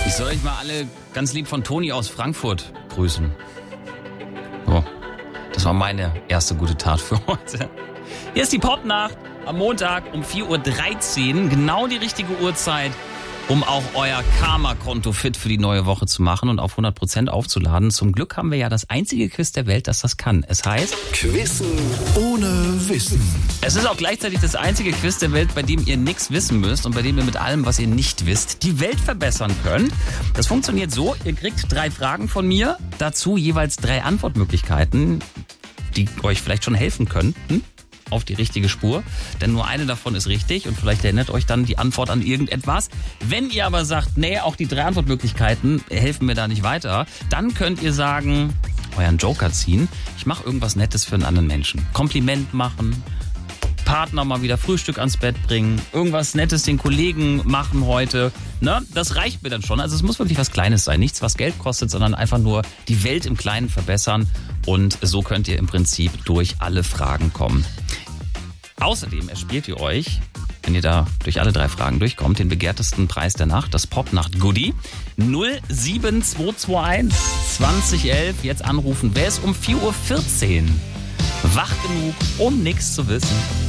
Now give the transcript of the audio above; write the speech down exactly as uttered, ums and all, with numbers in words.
Ich soll euch mal alle ganz lieb von Toni aus Frankfurt grüßen. Oh, das war meine erste gute Tat für heute. Hier ist die Popnacht am Montag um vier Uhr dreizehn. Genau die richtige Uhrzeit, um auch euer Karma-Konto fit für die neue Woche zu machen und auf hundert Prozent aufzuladen. Zum Glück haben wir ja das einzige Quiz der Welt, das das kann. Es heißt Quizzen ohne Wissen. Es ist auch gleichzeitig das einzige Quiz der Welt, bei dem ihr nichts wissen müsst und bei dem ihr mit allem, was ihr nicht wisst, die Welt verbessern könnt. Das funktioniert so, ihr kriegt drei Fragen von mir, dazu jeweils drei Antwortmöglichkeiten, die euch vielleicht schon helfen könnten auf die richtige Spur, denn nur eine davon ist richtig und vielleicht erinnert euch dann die Antwort an irgendetwas. Wenn ihr aber sagt, nee, auch die drei Antwortmöglichkeiten helfen mir da nicht weiter, dann könnt ihr sagen, euren Joker ziehen, ich mache irgendwas Nettes für einen anderen Menschen. Kompliment machen, Partner mal wieder Frühstück ans Bett bringen, irgendwas Nettes den Kollegen machen heute. Ne? Das reicht mir dann schon. Also es muss wirklich was Kleines sein. Nichts, was Geld kostet, sondern einfach nur die Welt im Kleinen verbessern. Und so könnt ihr im Prinzip durch alle Fragen kommen. Außerdem erspielt ihr euch, wenn ihr da durch alle drei Fragen durchkommt, den begehrtesten Preis der Nacht, das Popnacht-Goodie. null sieben zwei zwei eins zwanzig elf. Jetzt anrufen. Wer ist um vier Uhr vierzehn wach genug, um nichts zu wissen?